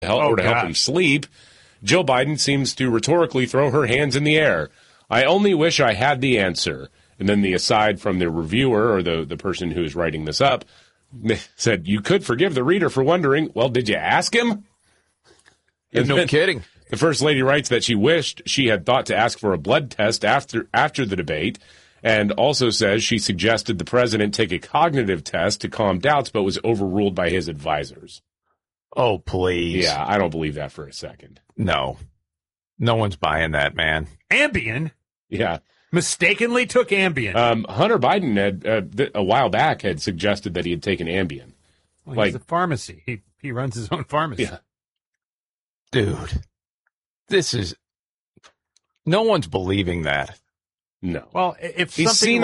to help him sleep. Jill Biden seems to rhetorically throw her hands in the air. I only wish I had the answer. And then the aside from the reviewer or the person who is writing this up said, you could forgive the reader for wondering, well, did you ask him? No kidding. The First Lady writes that she wished she had thought to ask for a blood test after the debate, and also says she suggested the president take a cognitive test to calm doubts, but was overruled by his advisors. Oh, please. Yeah, I don't believe that for a second. No. No one's buying that, man. Ambien? Yeah. Mistakenly took Ambien. Hunter Biden had, a while back, had suggested that he had taken Ambien. Well, he's a pharmacy. He runs his own pharmacy. Yeah. Dude, no one's believing that. No. Well, if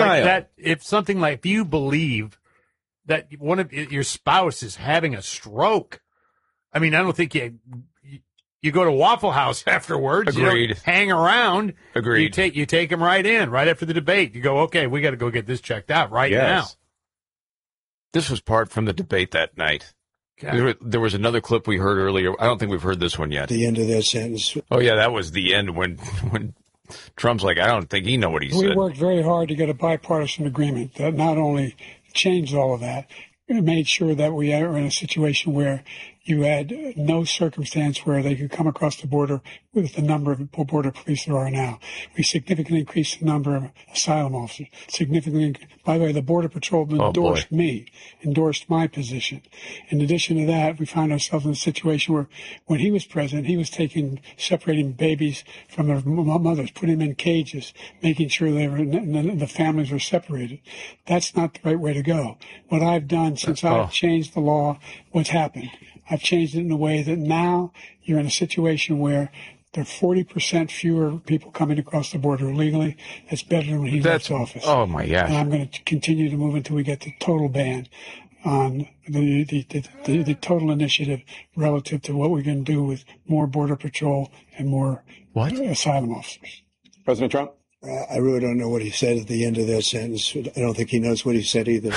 you believe that one of your spouse is having a stroke, I mean, I don't think you go to Waffle House afterwards. Agreed. You don't hang around. Agreed. You take him right in, right after the debate. You go, okay, we got to go get this checked out now. This was part from the debate that night. There was another clip we heard earlier. I don't think we've heard this one yet. The end of their sentence. Oh, yeah, that was the end when Trump's like, I don't think he know what he said. We worked very hard to get a bipartisan agreement that not only changed all of that, it made sure that we are in a situation where you had no circumstance where they could come across the border with the number of border police there are now. We significantly increased the number of asylum officers. By the way, the Border Patrol endorsed my position. In addition to that, we found ourselves in a situation where when he was president, he was separating babies from their mothers, putting them in cages, making sure the families were separated. That's not the right way to go. What I've done since I've changed the law, what's happened? I've changed it in a way that now you're in a situation where there are 40% fewer people coming across the border illegally. That's better than when he left office. Oh, my gosh. And I'm going to continue to move until we get the total ban on the total initiative relative to what we're going to do with more Border Patrol and more asylum officers. President Trump? I really don't know what he said at the end of that sentence. I don't think he knows what he said either.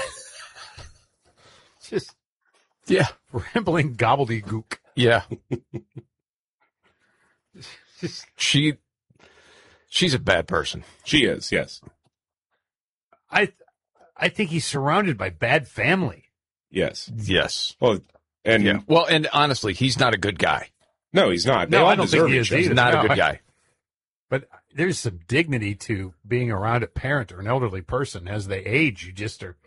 Just... yeah, rambling gobbledygook. Yeah. She's a bad person. She is, yes. I think he's surrounded by bad family. Yes. Yes. Well, and honestly, he's not a good guy. No, he's not. No, I don't think he is either. He's not a good guy. But there's some dignity to being around a parent or an elderly person as they age. You just are,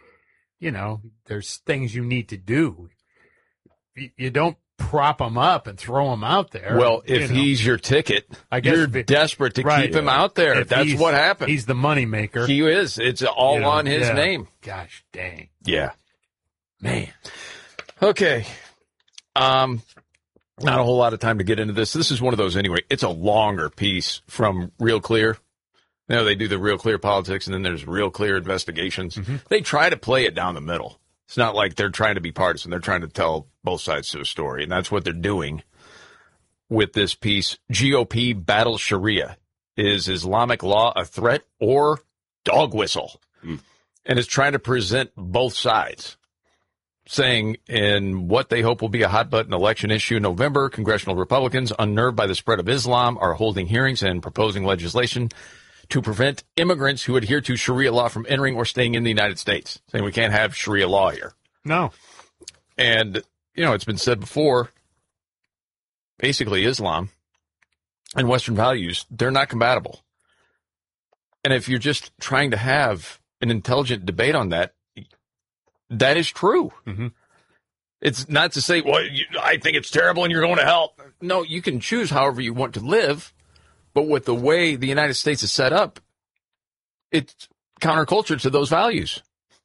there's things you need to do. You don't prop him up and throw him out there. Well, if he's your ticket, I guess you're desperate to keep him out there. That's what happened. He's the money maker. He is. It's all on his name. Gosh dang. Yeah. Man. Okay. Not a whole lot of time to get into this. This is one of those anyway. It's a longer piece from Real Clear. They do the Real Clear politics, and then there's Real Clear investigations. Mm-hmm. They try to play it down the middle. It's not like they're trying to be partisan. They're trying to tell both sides to a story, and that's what they're doing with this piece. GOP battles Sharia. Is Islamic law a threat or dog whistle? And it's trying to present both sides, saying in what they hope will be a hot-button election issue in November, congressional Republicans, unnerved by the spread of Islam, are holding hearings and proposing legislation to prevent immigrants who adhere to Sharia law from entering or staying in the United States, saying we can't have Sharia law here. No. And, it's been said before, basically Islam and Western values, they're not compatible. And if you're just trying to have an intelligent debate on that, that is true. Mm-hmm. It's not to say, well, I think it's terrible and you're going to hell. No, you can choose however you want to live. But with the way the United States is set up, it's counterculture to those values.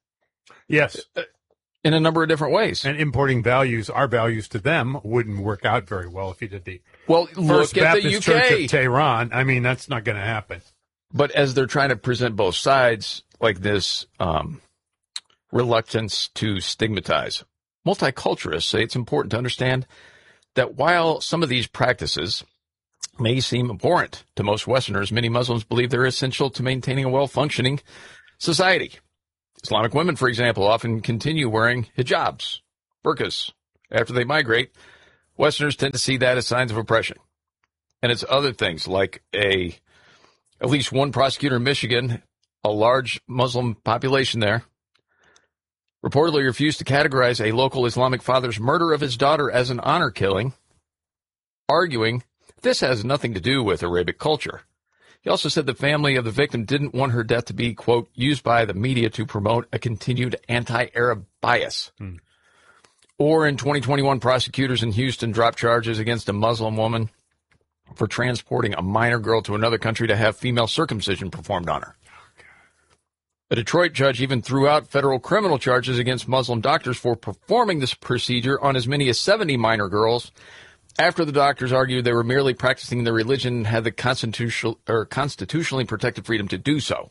Yes. In a number of different ways. And importing our values to them wouldn't work out very well if you did the First Baptist UK. Church of Tehran. I mean, that's not going to happen. But as they're trying to present both sides, like this reluctance to stigmatize, multiculturalists say it's important to understand that while some of these practices may seem abhorrent to most Westerners, many Muslims believe they're essential to maintaining a well-functioning society. Islamic women, for example, often continue wearing hijabs, burqas, after they migrate, Westerners tend to see that as signs of oppression. And it's other things like at least one prosecutor in Michigan, a large Muslim population there, reportedly refused to categorize a local Islamic father's murder of his daughter as an honor killing, arguing this has nothing to do with Arabic culture. He also said the family of the victim didn't want her death to be, quote, used by the media to promote a continued anti-Arab bias. Or in 2021, prosecutors in Houston dropped charges against a Muslim woman for transporting a minor girl to another country to have female circumcision performed on her. A Detroit judge even threw out federal criminal charges against Muslim doctors for performing this procedure on as many as 70 minor girls after the doctors argued they were merely practicing their religion and had the constitutionally protected freedom to do so.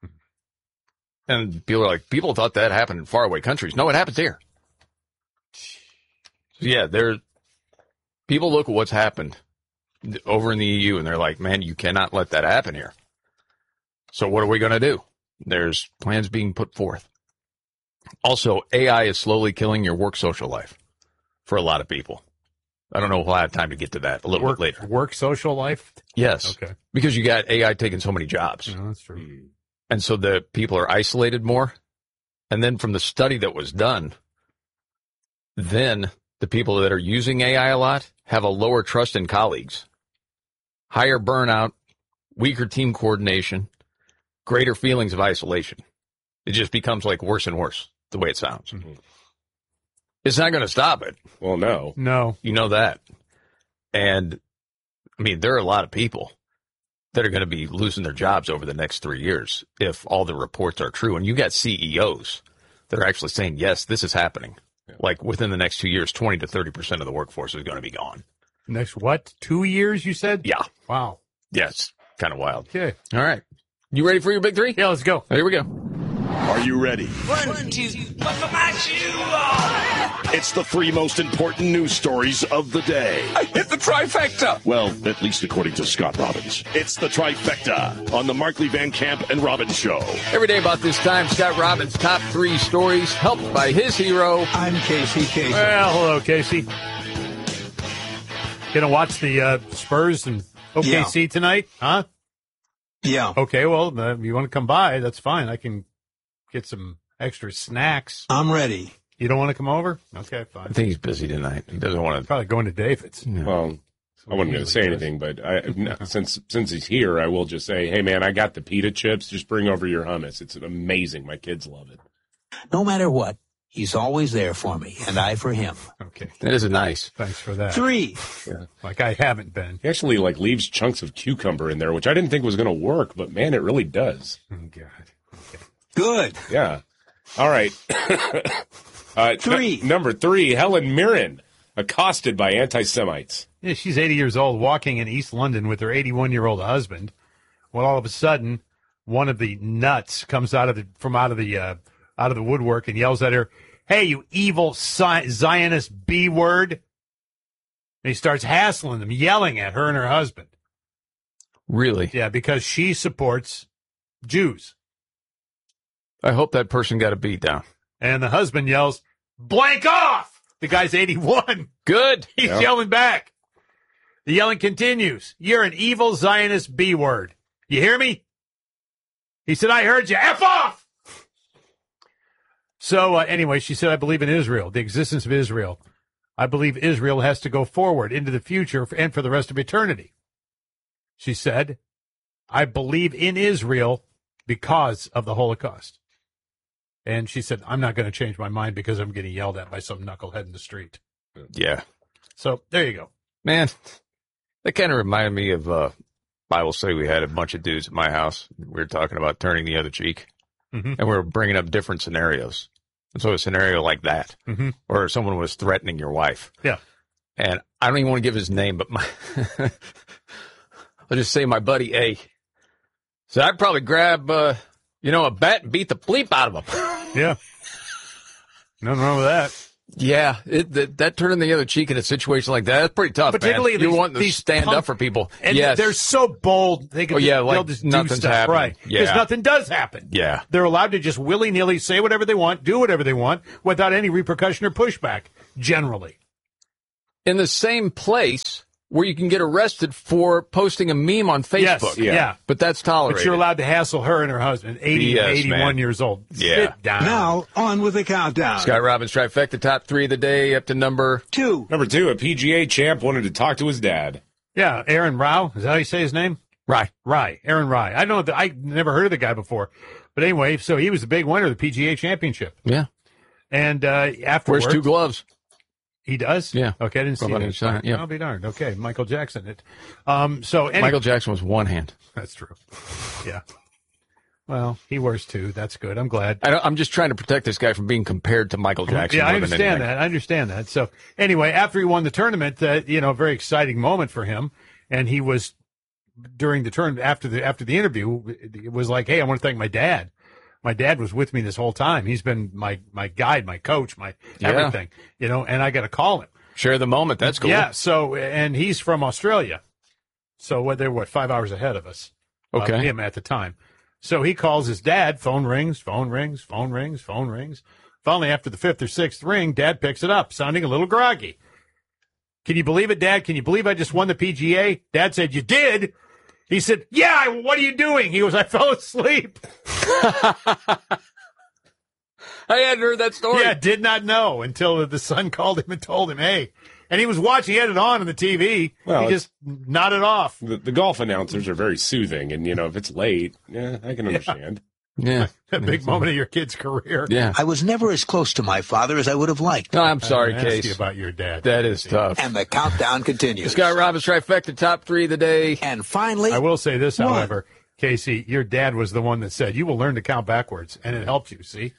And people are like, people thought that happened in faraway countries. No, it happens here. So yeah, people look at what's happened over in the EU and they're like, man, you cannot let that happen here. So what are we going to do? There's plans being put forth. Also, AI is slowly killing your work social life for a lot of people. I don't know if we'll have time to get to that a little bit later. Work social life? Yes. Okay. Because you got AI taking so many jobs. No, that's true. And so the people are isolated more. And then from the study that was done, then the people that are using AI a lot have a lower trust in colleagues, higher burnout, weaker team coordination, greater feelings of isolation. It just becomes like worse and worse, the way it sounds. Mm-hmm. It's not going to stop it. Well, no. No. You know that. And, I mean, there are a lot of people that are going to be losing their jobs over the next 3 years if all the reports are true. And you got CEOs that are actually saying, yes, this is happening. Yeah. Like within the next 2 years, 20 to 30% of the workforce is going to be gone. Next what? 2 years, you said? Yeah. Wow. Yeah, it's kind of wild. Okay. All right. You ready for your big three? Yeah, let's go. Here we go. Are you ready? 1, 2, put my shoe on! It's the three most important news stories of the day. I hit the trifecta! Well, at least according to Scott Robbins. It's the trifecta on the Markley Van Camp and Robbins Show. Every day about this time, Scott Robbins' top three stories, helped by his hero. I'm Casey Kasem. Well, hello, Casey. Gonna watch the Spurs and OKC tonight, huh? Yeah. Okay, well, if you want to come by, that's fine. I can get some extra snacks. I'm ready. You don't want to come over? Okay, fine. I think he's busy tonight. He doesn't want to. Probably going to David's. No. Well, I wasn't going to say anything, but since he's here, I will just say, hey, man, I got the pita chips. Just bring over your hummus. It's amazing. My kids love it. No matter what, he's always there for me, and I for him. Okay. That is nice. Thanks for that. 3. Yeah. Like I haven't been. He actually leaves chunks of cucumber in there, which I didn't think was going to work, but man, it really does. Oh, God. Okay. Good. Yeah. All right. 3. Number 3, Helen Mirren accosted by anti-Semites. Yeah, she's 80 years old, walking in East London with her 81-year-old husband. Well, all of a sudden, one of the nuts comes out of the woodwork and yells at her, "Hey, you evil Zionist B word!" And he starts hassling them, yelling at her and her husband. Really? Yeah, because she supports Jews. I hope that person got a beat down. And the husband yells, "Blank off!" The guy's 81. Good. He's yelling back. The yelling continues. "You're an evil Zionist B word. You hear me?" He said, "I heard you. F off!" So anyway, she said, "I believe in Israel, the existence of Israel. I believe Israel has to go forward into the future and for the rest of eternity." She said, "I believe in Israel because of the Holocaust." And she said, "I'm not going to change my mind because I'm getting yelled at by some knucklehead in the street." Yeah. So there you go. Man, that kind of reminded me of Bible study. We had a bunch of dudes at my house. We were talking about turning the other cheek. Mm-hmm. And we were bringing up different scenarios. And so a scenario like that, or someone was threatening your wife. Yeah. And I don't even want to give his name, but I'll just say my buddy A. So I'd probably grab, a bat and beat the bleep out of him. Yeah. Nothing wrong with that. Yeah, that turning the other cheek in a situation like that, that's pretty tough, particularly man. You want to stand up for people. And yes. they're so bold, they can they'll just do nothing's stuff. happening. Right. Yeah. Because nothing does happen. Yeah. They're allowed to just willy-nilly say whatever they want, do whatever they want, without any repercussion or pushback, generally. in the same place where you can get arrested for posting a meme on Facebook. Yes, yeah. But that's tolerated. But you're allowed to hassle her and her husband, 81 man. years old. Yeah. Sit down. Now, on with the countdown. Scott Robbins trifecta, top 3 of the day, up to number 2. Number 2, a PGA champ wanted to talk to his dad. Yeah, Aaron Rao. Is that how you say his name? Rye. Aaron Rye. I know that I never heard of the guy before. But anyway, so he was the big winner of the PGA Championship. Yeah. And afterwards. Where's 2 gloves? He does? Yeah. Okay, I didn't see that. Yeah. I'll be darned. Okay, Michael Jackson. Michael Jackson was one hand. That's true. Yeah. Well, he wears 2. That's good. I'm glad. I'm just trying to protect this guy from being compared to Michael Jackson. Yeah, I understand that. So anyway, after he won the tournament, very exciting moment for him. And he was during the turn after the interview, it was like, hey, I want to thank my dad. My dad was with me this whole time. He's been my guide, my coach, my everything, and I got to call him. Share the moment. That's cool. Yeah. So, and he's from Australia. So they're 5 hours ahead of us. Okay. Him at the time. So he calls his dad, phone rings. Finally, after the 5th or 6th ring, Dad picks it up, sounding a little groggy. Can you believe it, Dad? Can you believe I just won the PGA? Dad said, you did? He said, yeah, what are you doing? He goes, I fell asleep. I hadn't heard that story. Yeah, did not know until the son called him and told him, hey. And he was watching, he had it on the TV. Well, he just nodded off. The golf announcers are very soothing, and, if it's late, I can understand. Yeah. A big moment of your kid's career. Yeah. I was never as close to my father as I would have liked. No, I'm sorry, Case. Case. Ask you about your dad. That is tough. And the countdown continues. Scott Robbins trifecta, top 3 of the day. And finally, I will say this, however, Casey, your dad was the one that said, you will learn to count backwards, and it helped you, see?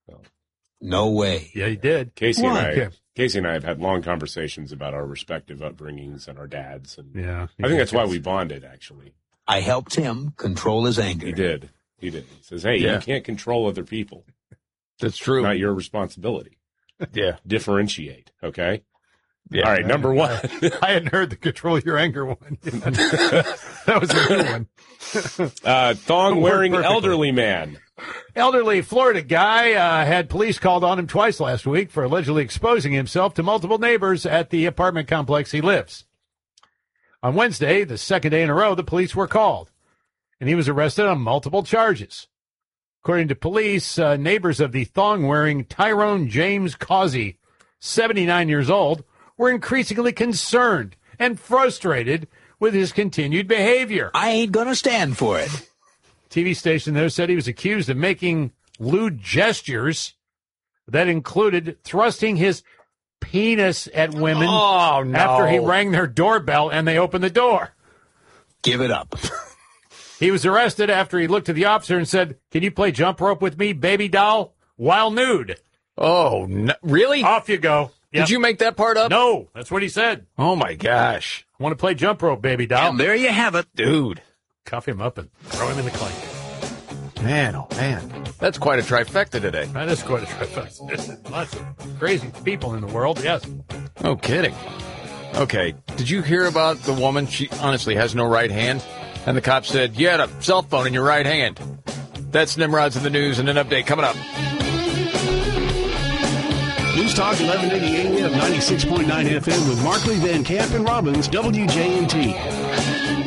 No way. Yeah, he did. Casey and I have had long conversations about our respective upbringings and our dads. And yeah. I think that's why we bonded, actually. I helped him control his anger. He did. He says, hey, you can't control other people. That's true. Not your responsibility. Yeah. Differentiate, okay? Yeah. All right, number 1. I hadn't heard the control your anger one. That was a good one. Thong-wearing elderly man. Elderly Florida guy had police called on him twice last week for allegedly exposing himself to multiple neighbors at the apartment complex he lives. On Wednesday, the second day in a row, the police were called, and he was arrested on multiple charges. According to police, neighbors of the thong-wearing Tyrone James Causey, 79 years old, were increasingly concerned and frustrated with his continued behavior. I ain't going to stand for it. TV station there said he was accused of making lewd gestures that included thrusting his penis at women after he rang their doorbell and they opened the door. Give it up. He was arrested after he looked at the officer and said, can you play jump rope with me, baby doll, while nude? Oh, no, really? Off you go. Yep. Did you make that part up? No, that's what he said. Oh, my gosh. I want to play jump rope, baby doll. And there you have it. Dude. Cuff him up and throw him in the clink. Man, oh, man. That's quite a trifecta today. That is quite a trifecta. There's lots of crazy people in the world, yes. No kidding. Okay, did you hear about the woman? She honestly has no right hand. And the cop said, you had a cell phone in your right hand. That's Nimrod's in the news and an update coming up. News Talk 1180 AM, 96.9 FM with Markley, Van Camp, and Robbins, WJNT.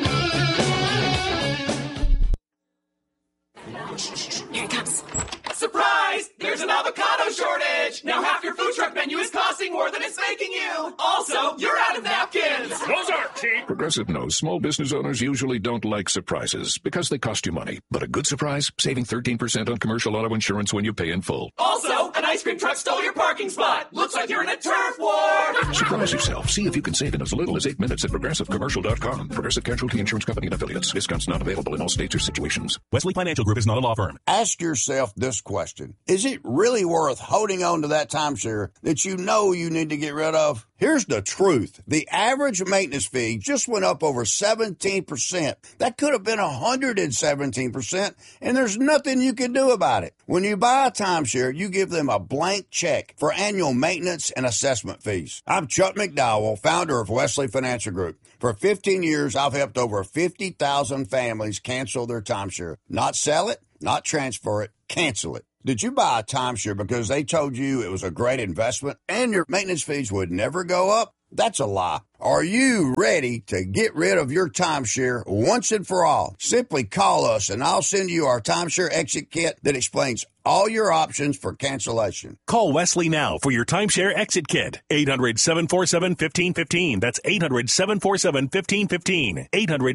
Here it comes. Surprise! There's an avocado shortage! Now half your food truck menu is costing more than it's making you! Also, you're out of napkins! Those aren't cheap! Progressive knows small business owners usually don't like surprises because they cost you money. But a good surprise? Saving 13% on commercial auto insurance when you pay in full. Also, an ice cream truck stole your parking spot! Looks like you're in a turf war! Surprise yourself. See if you can save in as little as 8 minutes at ProgressiveCommercial.com. Progressive Casualty Insurance Company and Affiliates. Discounts not available in all states or situations. Wesley Financial Group is not a law firm. Ask yourself this question. Is it really worth holding on to that timeshare that you know you need to get rid of? Here's the truth. The average maintenance fee just went up over 17%. That could have been 117%, and there's nothing you can do about it. When you buy a timeshare, you give them a blank check for annual maintenance and assessment fees. I'm Chuck McDowell, founder of Wesley Financial Group. For 15 years, I've helped over 50,000 families cancel their timeshare. Not sell it, not transfer it, cancel it. Did you buy a timeshare because they told you it was a great investment and your maintenance fees would never go up? That's a lie. Are you ready to get rid of your timeshare once and for all? Simply call us and I'll send you our timeshare exit kit that explains all your options for cancellation. Call Wesley now for your timeshare exit kit. 800-747-1515. That's 800-747-1515.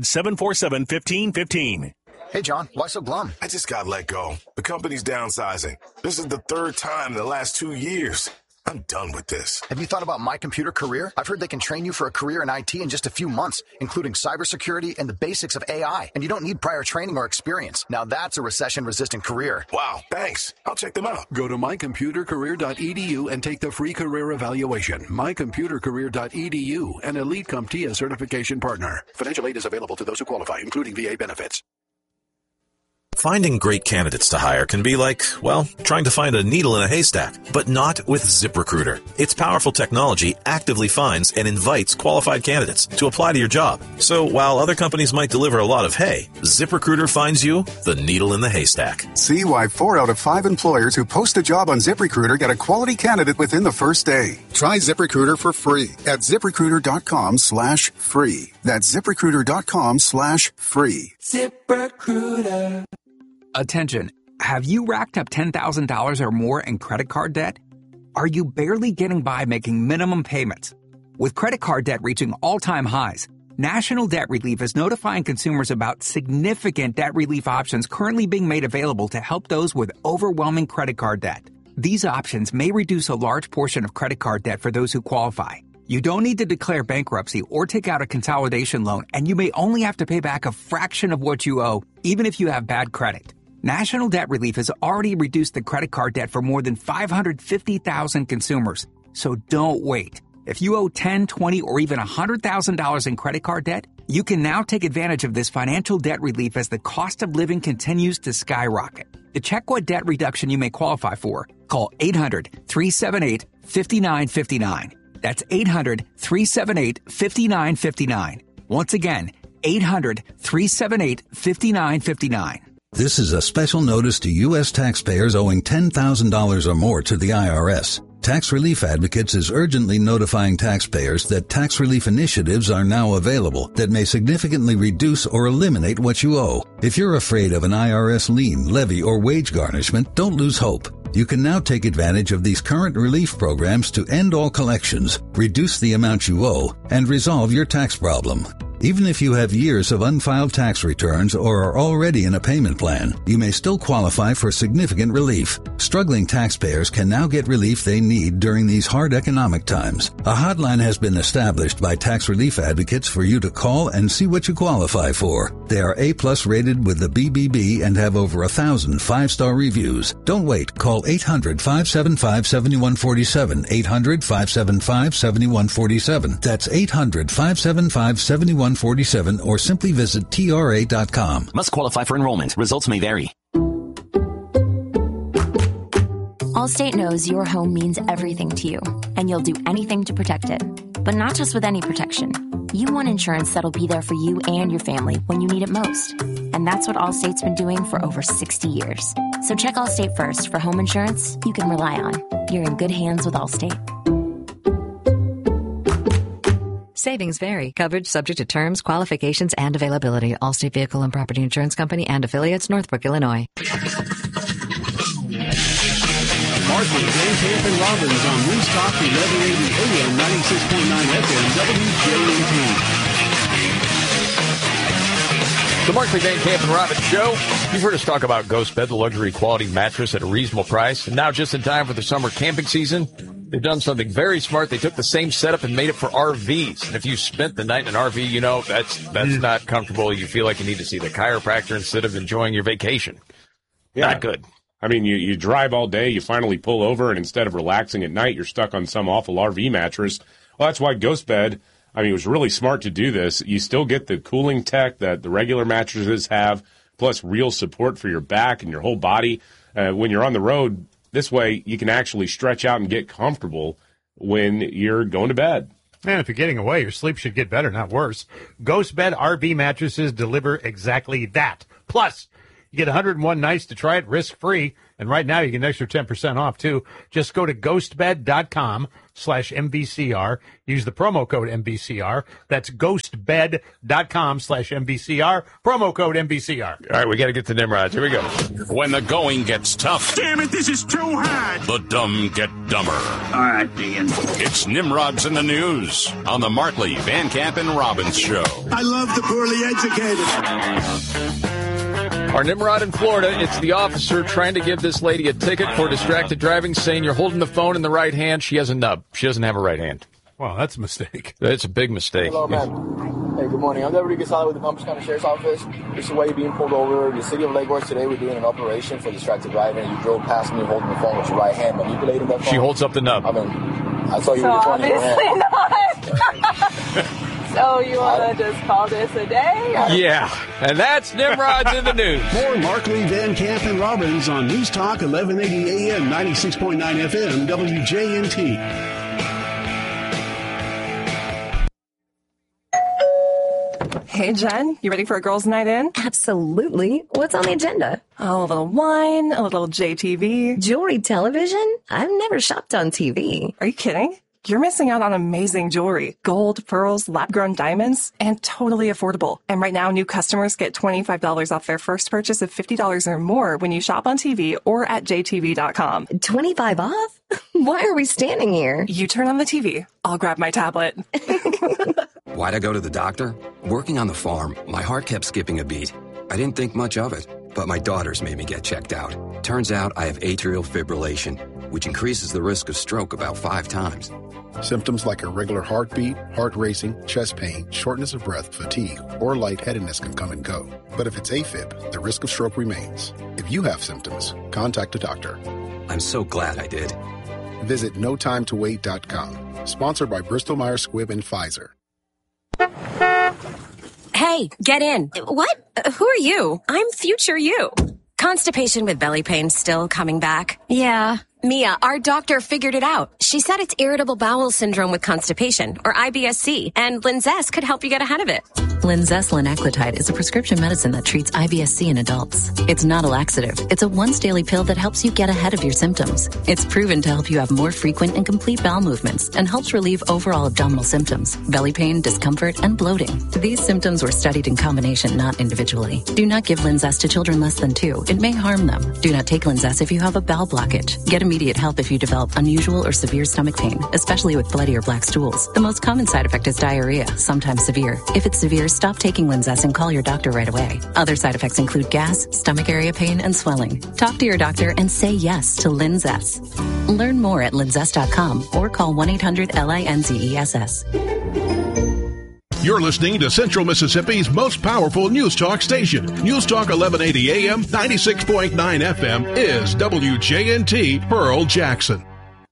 800-747-1515. Hey, John, why so glum? I just got let go. The company's downsizing. This is the third time in the last 2 years. I'm done with this. Have you thought about My Computer Career? I've heard they can train you for a career in IT in just a few months, including cybersecurity and the basics of AI. And you don't need prior training or experience. Now that's a recession-resistant career. Wow, thanks. I'll check them out. Go to mycomputercareer.edu and take the free career evaluation. mycomputercareer.edu, an Elite CompTIA certification partner. Financial aid is available to those who qualify, including VA benefits. Finding great candidates to hire can be like, well, trying to find a needle in a haystack, but not with ZipRecruiter. Its powerful technology actively finds and invites qualified candidates to apply to your job. So while other companies might deliver a lot of hay, ZipRecruiter finds you the needle in the haystack. See why 4 out of 5 employers who post a job on ZipRecruiter get a quality candidate within the first day. Try ZipRecruiter for free at ZipRecruiter.com/free. That's ZipRecruiter.com/free. ZipRecruiter. Attention, have you racked up $10,000 or more in credit card debt? Are you barely getting by making minimum payments? With credit card debt reaching all-time highs, National Debt Relief is notifying consumers about significant debt relief options currently being made available to help those with overwhelming credit card debt. These options may reduce a large portion of credit card debt for those who qualify. You don't need to declare bankruptcy or take out a consolidation loan, and you may only have to pay back a fraction of what you owe, even if you have bad credit. National Debt Relief has already reduced the credit card debt for more than 550,000 consumers. So don't wait. If you owe $10,000, $20,000, or even $100,000 in credit card debt, you can now take advantage of this financial debt relief as the cost of living continues to skyrocket. To check what debt reduction you may qualify for, call 800-378-5959. That's 800-378-5959. Once again, 800-378-5959. This is a special notice to U.S. taxpayers owing $10,000 or more to the IRS. Tax Relief Advocates is urgently notifying taxpayers that tax relief initiatives are now available that may significantly reduce or eliminate what you owe. If you're afraid of an IRS lien, levy, or wage garnishment, don't lose hope. You can now take advantage of these current relief programs to end all collections, reduce the amount you owe, and resolve your tax problem. Even if you have years of unfiled tax returns or are already in a payment plan, you may still qualify for significant relief. Struggling taxpayers can now get relief they need during these hard economic times. A hotline has been established by Tax Relief Advocates for you to call and see what you qualify for. They are A+ rated with the BBB and have over 1,000 5-star reviews. Don't wait. Call 800-575-7147. 800-575-7147. That's 800-575-7147. Or simply visit TRA.com. Must qualify for enrollment. Results may vary. Allstate knows your home means everything to you, and you'll do anything to protect it. But not just with any protection. You want insurance that'll be there for you and your family when you need it most. And that's what Allstate's been doing for over 60 years. So check Allstate first for home insurance you can rely on. You're in good hands with Allstate. Savings vary. Coverage subject to terms, qualifications, and availability. Allstate Vehicle and Property Insurance Company and affiliates, Northbrook, Illinois. Markley, Van Camp, and Robbins on News Talk 1180 AM 96.9 FM WJNT. The Markley, Van Camp, and Robbins Show. You've heard us talk about GhostBed, the luxury quality mattress at a reasonable price. And now just in time for the summer camping season, they've done something very smart. They took the same setup and made it for RVs. And if you spent the night in an RV, you know, that's not comfortable. You feel like you need to see the chiropractor instead of enjoying your vacation. Yeah. Not good. I mean, you drive all day, you finally pull over, and instead of relaxing at night, you're stuck on some awful RV mattress. Well, that's why GhostBed, I mean, it was really smart to do this. You still get the cooling tech that the regular mattresses have, plus real support for your back and your whole body. When you're on the road, this way you can actually stretch out and get comfortable when you're going to bed. Man, if you're getting away, your sleep should get better, not worse. GhostBed RV mattresses deliver exactly that. Plus, You get 101 nights to try it risk-free. And right now, you get an extra 10% off, too. Just go to ghostbed.com/MVCR. Use the promo code MVCR. That's ghostbed.com/MVCR. Promo code MVCR. All right, we got to get to Nimrods. Here we go. When the going gets tough. Damn it, this is too hard. The dumb get dumber. All right, Dean. It's Nimrods in the News on the Markley, Van Camp, and Robbins Show. I love the poorly educated. Our Nimrod in Florida, it's the officer trying to give this lady a ticket for distracted driving, saying you're holding the phone in the right hand. She has a nub. She doesn't have a right hand. Wow, that's a mistake. That's a big mistake. Hello, man. Hey, good morning. I'm Deputy Gasala with the Palm Beach County Sheriff's Office. This is why you're being pulled over. The city of Lake Worth today, we're doing an operation for distracted driving. You drove past me holding the phone with your right hand, manipulating that phone. She holds up the nub. I mean, I saw you with your phone in your hand. Not. So you want to just call this a day? Yeah, and that's Nimrods in the News. More Markley, Van Camp, and Robbins on News Talk 1180 AM, 96.9 FM, WJNT. Hey, Jen, you ready for a girls' night in? Absolutely. What's on the agenda? Oh, a little wine, a little JTV. Jewelry television? I've never shopped on TV. Are you kidding? You're missing out on amazing jewelry, gold, pearls, lab-grown diamonds, and totally affordable. And right now, new customers get $25 off their first purchase of $50 or more when you shop on TV or at jtv.com. 25 off? Why are we standing here? You turn on the TV. I'll grab my tablet. Why'd I go to the doctor? Working on the farm, my heart kept skipping a beat. I didn't think much of it, but my daughters made me get checked out. Turns out I have atrial fibrillation, which increases the risk of stroke about 5 times. Symptoms like irregular heartbeat, heart racing, chest pain, shortness of breath, fatigue, or lightheadedness can come and go. But if it's AFib, the risk of stroke remains. If you have symptoms, contact a doctor. I'm so glad I did. Visit notimetowait.com. Sponsored by Bristol-Myers Squibb and Pfizer. Hey, get in. What? Who are you? I'm future you. Constipation with belly pain still coming back? Yeah. Mia, our doctor figured it out. She said it's irritable bowel syndrome with constipation, or IBS-C, and Linzess could help you get ahead of it. Linzess linaclotide is a prescription medicine that treats IBS-C in adults. It's not a laxative. It's a once-daily pill that helps you get ahead of your symptoms. It's proven to help you have more frequent and complete bowel movements and helps relieve overall abdominal symptoms, belly pain, discomfort, and bloating. These symptoms were studied in combination, not individually. Do not give Linzess to children less than 2. It may harm them. Do not take Linzess if you have a bowel blockage. Get immediate help if you develop unusual or severe stomach pain, especially with bloody or black stools. The most common side effect is diarrhea, sometimes severe. If it's severe, stop taking Linzess and call your doctor right away. Other side effects include gas, stomach area pain, and swelling. Talk to your doctor and say yes to Linzess. Learn more at linzess.com or call 1-800-LINZESS. You're listening to Central Mississippi's most powerful news talk station. News Talk 1180 AM, 96.9 FM is WJNT Pearl Jackson.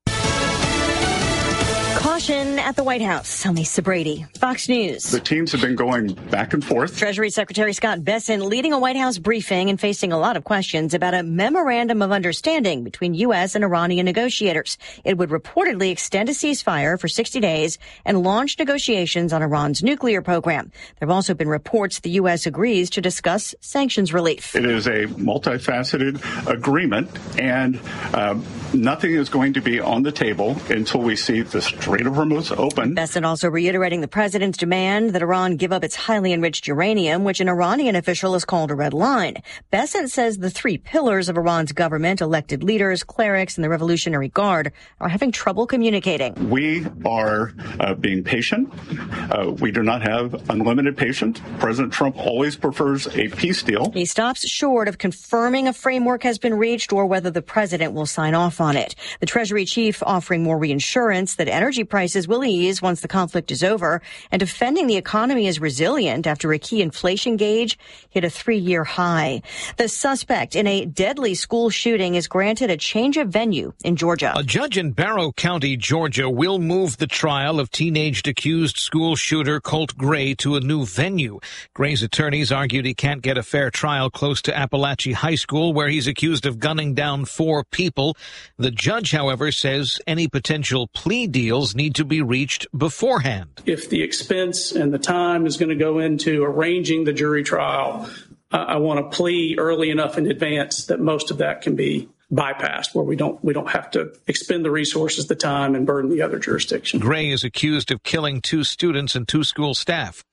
Caution at the White House. I'm Lisa Brady, Fox News. The teams have been going back and forth. Treasury Secretary Scott Bessent leading a White House briefing and facing a lot of questions about a memorandum of understanding between U.S. and Iranian negotiators. It would reportedly extend a ceasefire for 60 days and launch negotiations on Iran's nuclear program. There have also been reports the U.S. agrees to discuss sanctions relief. It is a multifaceted agreement, and nothing is going to be on the table until we see the Strait of Hormuz open. Bessent also reiterating the president's demand that Iran give up its highly enriched uranium, which an Iranian official has called a red line. Bessent says the 3 pillars of Iran's government, elected leaders, clerics, and the Revolutionary Guard, are having trouble communicating. We are being patient. We do not have unlimited patience. President Trump always prefers a peace deal. He stops short of confirming a framework has been reached or whether the president will sign off on it. The Treasury chief offering more reassurance that energy prices will ease once the conflict is over, and defending the economy is resilient after a key inflation gauge hit a 3-year high. The suspect in a deadly school shooting is granted a change of venue in Georgia. A judge in Barrow County, Georgia, will move the trial of teenage accused school shooter Colt Gray to a new venue. Gray's attorneys argued he can't get a fair trial close to Appalachia High School, where he's accused of gunning down 4 people. The judge, however, says any potential plea deals need to be reached beforehand. If the expense and the time is going to go into arranging the jury trial, I want to plea early enough in advance that most of that can be bypassed, where we don't have to expend the resources, the time, and burden the other jurisdiction. Gray is accused of killing 2 students and 2 school staff.